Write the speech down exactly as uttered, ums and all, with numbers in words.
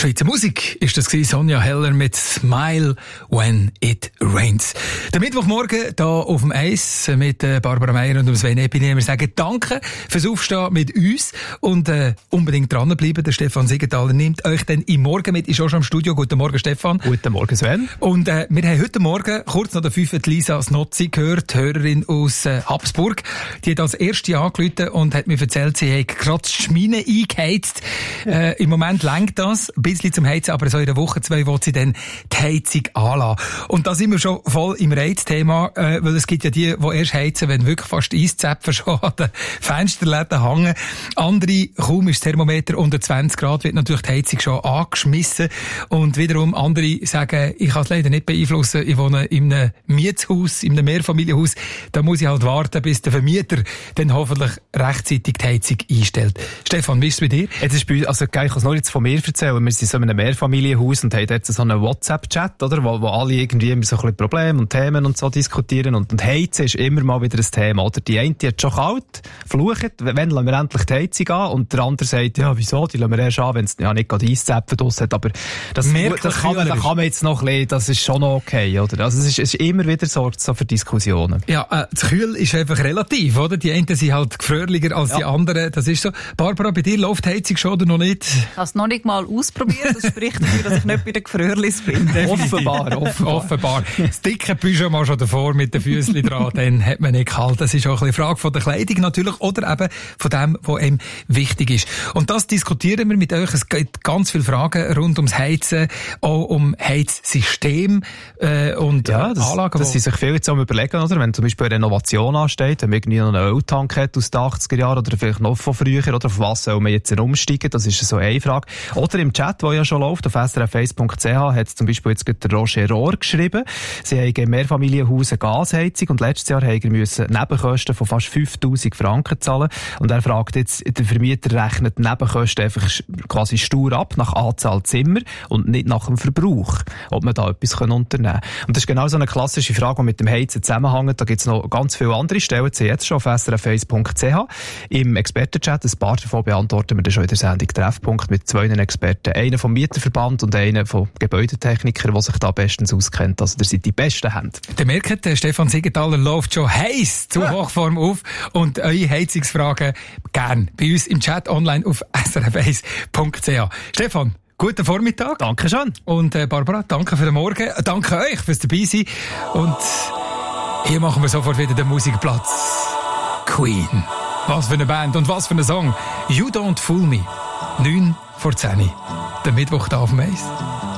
Schweizer Musik ist das gewesen. Sonja Heller mit Smile When It Rains. Der Mittwochmorgen hier auf dem Eis mit Barbara Meier und Sven Epine. Wir sagen Danke fürs Aufstehen mit uns und äh, unbedingt dranbleiben. Der Stefan Siegenthaler nimmt euch dann im Morgen mit. Ist auch schon im Studio. Guten Morgen, Stefan. Guten Morgen, Sven. Und äh, wir haben heute Morgen kurz nach der fünf Lisa Snozzi gehört, Hörerin aus äh, Habsburg. Die hat als erste angerufen und hat mir erzählt, sie hat gerade die Schmine eingeheizt. Äh, Im Moment lenkt das ein bisschen zum Heizen, aber so in einer Woche, zwei, wo sie dann die Heizung anlassen. Und da sind wir schon voll im Reizthema, äh, weil es gibt ja die, die erst heizen, wenn wirklich fast Eiszäpfen schon an den Fensterläden hängen. Andere, kaum ist das Thermometer unter zwanzig Grad, wird natürlich die Heizung schon angeschmissen. Und wiederum andere sagen, ich kann es leider nicht beeinflussen, ich wohne in einem Mietshaus, in einem Mehrfamilienhaus, da muss ich halt warten, bis der Vermieter dann hoffentlich rechtzeitig die Heizung einstellt. Stefan, wie ist es bei dir? Jetzt ist bei uns, also ich kann es nur jetzt von mir erzählen. Wir sind so in einem Mehrfamilienhaus und haben dort so einen WhatsApp-Chat, oder? Wo, wo alle irgendwie immer so ein bisschen Probleme und Themen und so diskutieren. Und, und Heizen ist immer mal wieder ein Thema, oder? Die eine, die hat schon kalt, flucht, wenn lassen wir endlich die Heizung an? Und der andere sagt, ja, wieso? Die lassen wir erst an, wenn es ja nicht gerade Eiszäpfen draus hat. Aber das, das kann, man, das kann man jetzt noch ein bisschen, das ist schon noch okay, oder? Also es ist, es ist immer wieder so, so für Diskussionen. Ja, äh, das Kühl ist einfach relativ, oder? Die einen sind halt gefrierlicher als ja. die anderen. Das ist so. Barbara, bei dir läuft die Heizung schon oder noch nicht? Ich habe es noch nicht mal ausprobiert. Das spricht dafür, dass ich nicht bei den Gefrierlis bin. Offenbar, offenbar. offenbar. Das dicke Pyjama schon davor mit den Füßchen dran, dann hat man nicht kalt. Das ist auch ein bisschen eine Frage von der Kleidung natürlich oder eben von dem, was einem wichtig ist. Und das diskutieren wir mit euch. Es gibt ganz viele Fragen rund ums Heizen, auch um Heizsystem äh, und ja, das, Anlagen. Das sind sich viele jetzt am Überlegen, oder? Wenn zum Beispiel eine Renovation ansteht, wenn man irgendwie noch einen Öltank hat aus den achtziger Jahren oder vielleicht noch von früher, oder auf was soll man jetzt umsteigen? Das ist so eine Frage. Oder im Chat, der ja schon läuft, auf s r f eins punkt c h, hat zum Beispiel jetzt der Roger Rohr geschrieben. Sie haben im Mehrfamilienhaus eine Gasheizung und letztes Jahr haben müssen Nebenkosten von fast fünftausend Franken zahlen. Und er fragt jetzt, der Vermieter rechnet Nebenkosten einfach quasi stur ab nach Anzahl Zimmer und nicht nach dem Verbrauch, ob man da etwas unternehmen kann. Und das ist genau so eine klassische Frage, die mit dem Heizen zusammenhängt. Da gibt es noch ganz viele andere Stellen, sie jetzt schon auf s r f eins punkt c h. Im Expertenchat, ein paar davon beantworten wir dann schon in der Sendung Treffpunkt mit zwei Experten. Einer vom Mieterverband und einer vom Gebäudetechniker, der sich da bestens auskennt. Also, ihr seid die besten Hände. Der merkt, der Stefan Siegenthaler läuft schon heiß zu Hochform auf und eure Heizungsfragen gern bei uns im Chat online auf s r f eins punkt c h. Stefan, guten Vormittag. Danke schön. Und äh, Barbara, danke für den Morgen. Äh, danke euch fürs Dabeisein. Und hier machen wir sofort wieder den Musikplatz. Queen. Was für eine Band und was für ein Song. You Don't Fool Me. neun vor zehn. Der Mittwoch da auf dem Eis.